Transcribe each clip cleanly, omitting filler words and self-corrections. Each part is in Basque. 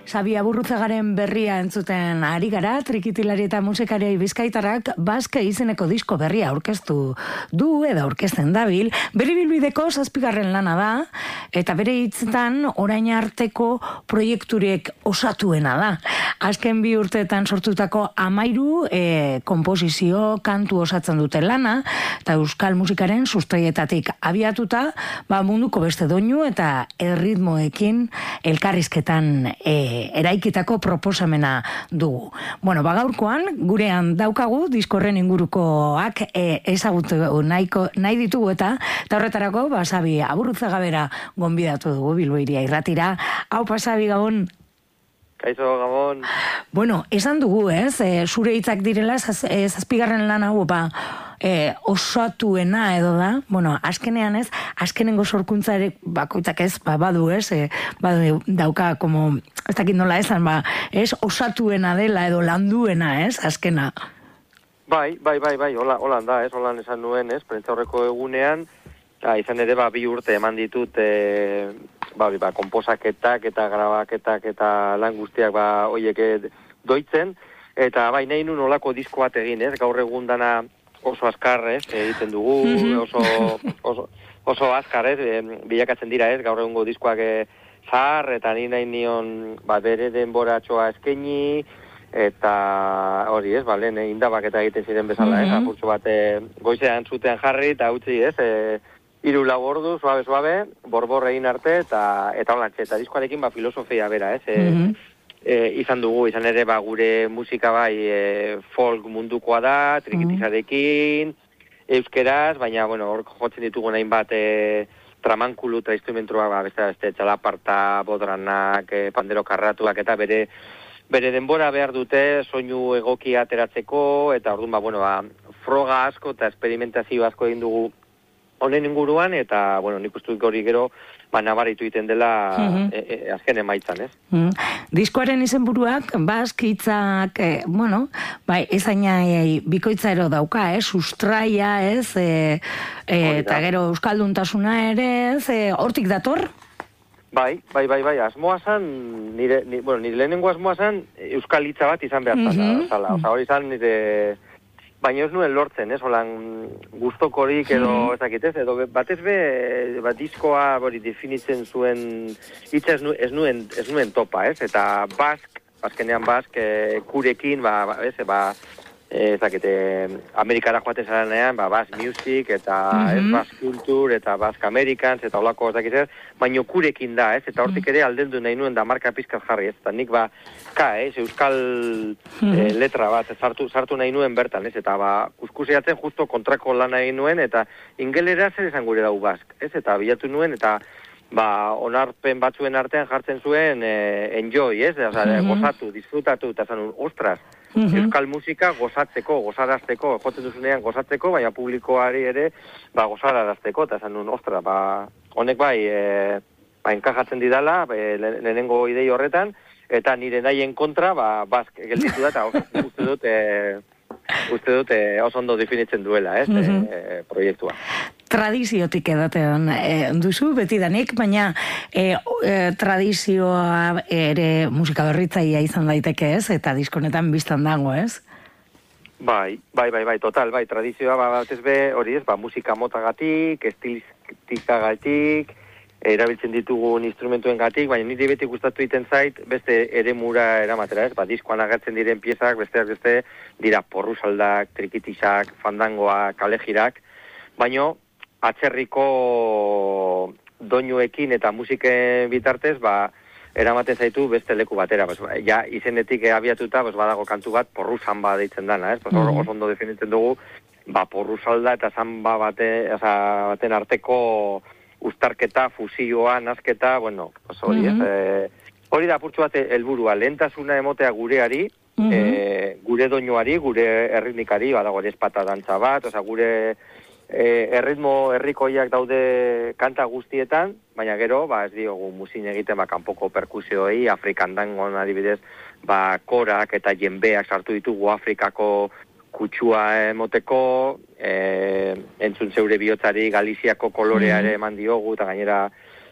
Xabi Aburruzagaren berria entzuten ari gara, trikitilari eta musikari bizkaitarrak Baske izeneko disko berria aurkeztu du edo aurkezten dabil, bere bilbideko 7. lana da, eta bere hitzetan orain arteko proiekturek osatuena da. Azken 2 urteetan sortutako 13 konposizio kantu osatzen dute lana, eta euskal musikaren sustraietatik abiatuta, munduko beste doinu eta erritmoekin elkarrizketan eraikitako proposamena dugu. Bueno, gaurkoan gurean daukagu diskorren ingurukoak ezagutu nahi ditugu eta horretarako Xabi Aburruzaga bera gonbidatu dugu Bilbo Hiria Irratira. Aupa Xabi, Gabon. Kaixo, Gabon. Bueno, esan dugu, zure hitzak direla 7. lan hau osatuena edo da. Bueno, azkenean azkenengo sorkuntza ere bakoitzak badu badu dauka como, ez dakit nola esan, osatuena dela edo landuena, azkena. Bai, holan da, holan esan nuen, prentza horreko egunean, izan ere 2 urte eman ditut konposaketak eta grabaketak eta lan guztiak hoiek doitzen, eta nahi nun olako disko bat egin, gaur egun dana oso azkar, egiten dugu, oso azkar, bilakatzen dira, gaur egungo diskoak zahar, eta nahi nion bere denboratxoa eskaini, eta hori, lehen indabak eta egiten ziren bezala, apurtxo bat goizean zutean jarri, eta utzi, 3-4 ordu, suabe, borbor egin arte, eta holantxe, eta diskoarekin filosofia bera, izan dugu, izan ere gure musika folk mundukoa da, trikitizarekin, euskeraz, baina, hor jotzen ditugu hainbat tramankulu eta instrumentua, beste txalaparta, bodranak, pandero karratuak, eta bere denbora behar dute soinu egokia ateratzeko, eta orduan, froga asko eta experimentazio asko egin dugu honen inguruan, eta, nik uste dut hori gero, nabaritu egiten dela azken emaitzan, Diskoaren izenburuak, hitzak, ezaina bikoitza ero dauka, sustraia, eta gero euskalduntasuna ere, hortik dator? Bai, asmoa zan, nire lehenengo asmoa zan, euskal hitza bat izan behar zala, hori zan nire... Baina ez nuen lortzen, holan gustokorik edo ezakitez, edo batez diskoa definitzen zuen hitza ez nuen topa, eta azkenean kurekin, Amerikara joaten zaranean, Basque Music, eta Basque Culture, eta Basque Americans, eta holako ezakitez, baina kurekin da, eta hortik ere aldendu nahi nuen da marka pizkaz jarri, eta nik euskal letra bat sartu nahi nuen bertan, eta kuskuseatzen justo kontrako lana egin nuen, eta ingelera zer esan gure dau Basque, eta bilatu nuen, eta onarpen batzuen artean jartzen zuen enjoy, gozatu, disfrutatu, eta zanun, ostras, euskal musika gozarazteko, jotzen duzunean gozatzeko, baina publikoari ere gozarazteko, eta zanun, ostras, honek enkajatzen didala, lehenengo idei horretan, eta nire nahien kontra, Basque gelditu da, eta uste dut oso ondo definitzen duela, proiektua. Tradiziotik edaten duzu, betidanik, baina tradizioa ere musika berritzaia izan daiteke, eta diskonetan biztan dago, Bai, total, tradizioa batez hori musika motagatik, estilistikatik, erabiltzen ditugun instrumentuen gatik, baina nire beti gustatu egiten zait, beste eremura eramatera, diskoan agertzen diren piezak, beste dira porrusaldak, trikitizak, fandangoak, kalejirak, baina atzerriko doinuekin eta musiken bitartez, eramaten zaitu beste leku batera. Ja, izenetik abiatuta, badago kantu bat, porrusan deitzen dana, oso ondo definitzen dugu, porrusalda eta zamba baten arteko uztarketa, fusioa, nazketa, hori da apurtxo bat helburua, lehentasuna emotea gureari, gure doinuari, gure erritmikari, badago espata dantza bat, gure erritmo herrikoiak daude kanta guztietan, baina gero, ez diogu muzin egiten kanpoko perkusioei, Afrikan dangon adibidez, korak eta jenbeak sartu ditugu Afrikako kutsua emoteko, entzun zeure bihotzari Galiziako kolorea ere eman diogu, eta gainera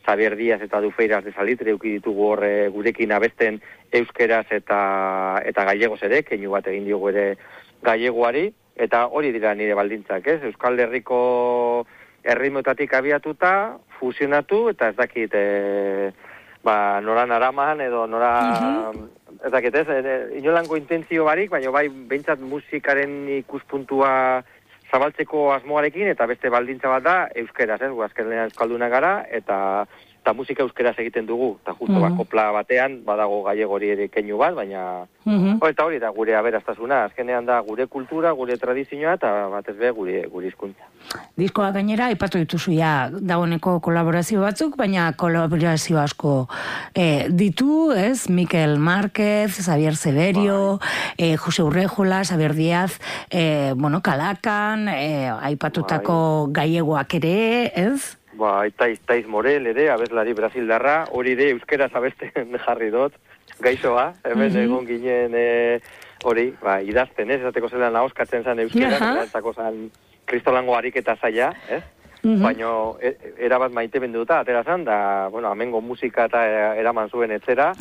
Xavier Díaz eta Dufeiras de Salitre eduki ditugu hor gurekin abesten euskeraz eta gallegoz ere, keinu bat egin diogu ere gallegoari, eta hori dira nire baldintzak, ez? Euskal Herriko erritmoetatik abiatuta, fusionatu, eta ez dakit, nora naraman edo nora... Ez dakit, ez? Inolango intentzio barik, baina bai, behintzat musikaren ikuspuntua zabaltzeko asmoarekin, eta beste baldintza bat da, euskeraz, ez? Azkenean euskalduna gara, eta musika euskeraz egiten dugu, eta justo kopla batean, badago gallegori ere keinu bat, baina... Eta hori da gure aberastasuna, azkenean da gure kultura, gure tradizioa, eta batez be gure hizkuntza. Diskoa gainera, aipatu dituzu ja dagoeneko kolaborazio batzuk, baina kolaborazio asko ditu, ez? Mikel Márquez, Xavier Severio, Jose Urrejola, Xavier Díaz, Kalakan, aipatutako gallegoak ere, ez? Taiz Morel ere, abeslari brasildarra, hori ere euskeraz abesten jarri dut, gaixoa, hemen egon ginen hori, idazten, ez? Esateko zelan ahoskatzen zen euskeraz, esateko zen kristolango ariketa zaila, ez? Baina erabat maite benduta, atera zen, da, amengo musika eta eraman zuen etzera,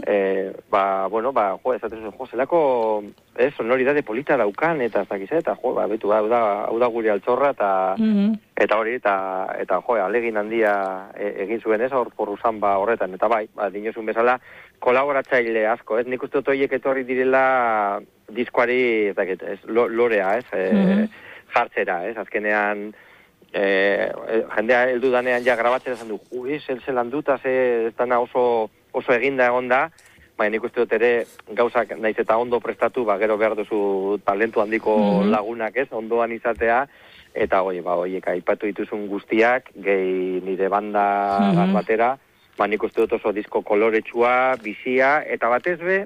zelako, sonoridade polita daukan, eta ez dakiz, eta betu, hau da gure altxorra, eta hori, eta alegin handia egin zuen ez, hor porruzan horretan, eta dinozun bezala, kolaboratzaile asko, ez, nik uste dut horiek etorri direla diskoari, ez dakit, lorea, ez, jartzera, ez, azkenean, jendea heldu danean ja grabatzen esan du, zelan duta, ez dana oso eginda egon da, baina nik uste dut ere gauzak naiz eta ondo prestatu, gero behar duzu talentu handiko lagunak ez, ondoan izatea, eta horiek aipatu dituzun guztiak, gehi nire banda batera, nik uste dut oso disko koloretsua, bizia, eta batez be,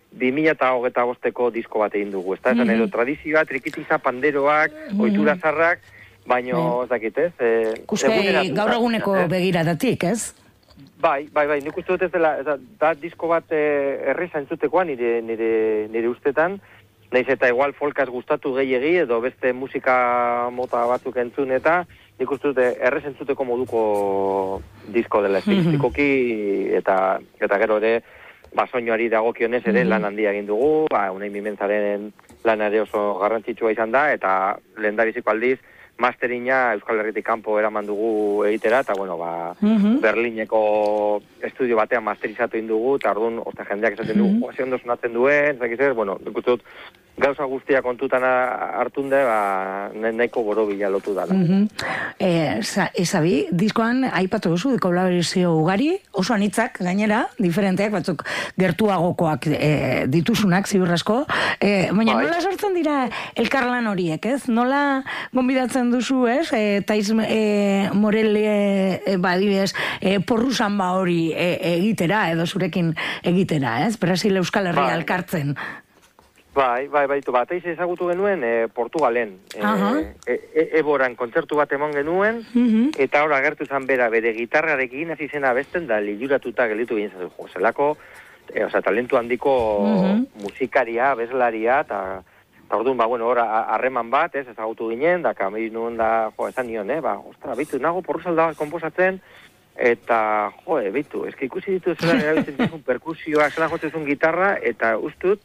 2025ko disko bat egin dugu, ez da, esan edo tradizioa, trikitiza, panderoak, ohitura zarrak, baina, ez dakit, ez? Ikuskei gaur eguneko begiradatik, ez? Bai, nik uste dut ez dela, da disko bat erreza entzutekoa nire ustetan, nahiz eta igual folkaz gustatu gehiegi edo beste musika mota batzuk entzun eta nik uste dut errez entzuteko moduko disko dela estilistikoki eta gero ere soinuari dagokionez ere lan handia egin dugu, Unai Mimentzaren lanare oso garrantzitsua izan da eta lehendabiziko aldiz masterina Euskal Herritik kanpo eraman dugu egitera, eta Berlineko estudio batean masterizatu indugu, eta orduan, jendeak esaten dugu, ze ondo sonatzen duen, nik uste dut, gauza guztia kontutan hartunde, nahiko borobila lotu dala. Ezabi, diskoan aipatu duzu, kolaborazio ugari, oso anitzak, gainera, diferenteak, batzuk gertuagokoak dituzunak, ziurrasko, baina nola sortzen dira elkarlan horiek, ez? Nola gonbidatzen duzu, ez? Taiz Morel badibez porru samba hori egitera, edo zurekin egitera, ez? Brasil Euskal Herria elkartzen. Bai, bateiz ezagutu genuen Portugalen. Eboran kontzertu bat emon genuen, eta hor agertu zan bere gitarrarekin hasi zena abesten, da liluratuta gelitu ginen zazu, zelako, talentu handiko musikaria, abeslaria, eta orduan, hor harreman bat, ezagutu ginen, da kamei nuen da, esan nion, ostra, bitu, nago porruzalda bat komposatzen, eta, bitu, eski ikusi ditu zela erabiltzen dizun perkusioa, zela jotzen zuen gitarra, eta ustut,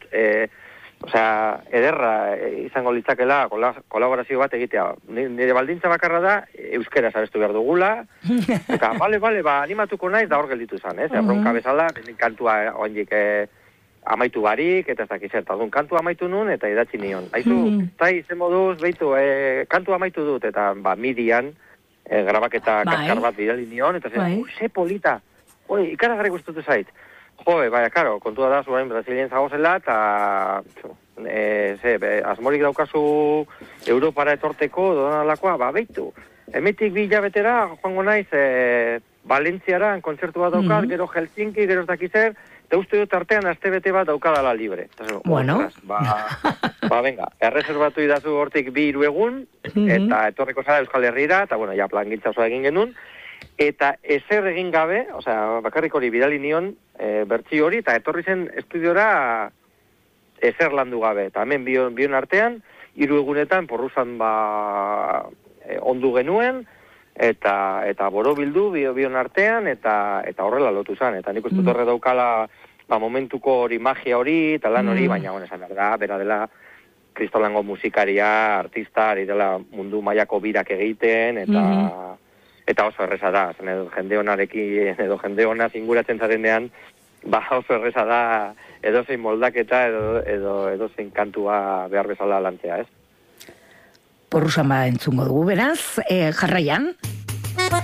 ederra izango litzakela kolaborazio bat egitea. Nire baldintza bakarra da, euskeraz abestu behar dugula, eta, bale, animatuko naiz da hor gelditu zen, erronka bezala, kantua oindik amaitu barik, eta ez dakizet, kantua amaitu nun, eta idatzi nion. Aizu, izen moduz, behitu, kantua amaitu dut, eta midian, grabaketa kaskar bat bidali nion, eta ze polita, ikaragarri guztutu zait. Karo, kontua da, zuen Brasilien zagozela, eta asmorik daukazu Europara etorteko, donalakoa, behitu. Emetik 2 hilabetera, joango naiz, Valentziara, kontzertu bat daukat, gero Helsinki, gero ez dakizer, eta uste dut artean astebete bat daukadala libre. Bueno. Venga, erreserbatu idazu hortik 2-3 egun, eta etorriko zara Euskal Herrira, eta ja plan giltza oso egin genuen, eta ezer egin gabe, bakarrik hori bidali nion, bertsi hori, eta etorri zen estudiora ezer landu gabe. Eta hemen bion artean, 3 egunetan porruzan ondu genuen, eta borobildu bion artean, eta horrela lotu zen. Eta nik uste dut horre daukala momentuko hori magia hori, eta lan hori, baina esan da, bera dela kristolango musikaria, artista, ari dela mundu mailako birak egiten, eta oso erreza da. Jende honarekin, edo jende honaz inguratzen zarenean, oso erreza da edozein moldaketa edo edozein kantua behar bezala lantzea, ez? Porrusan entzungo dugu, beraz, jarraian.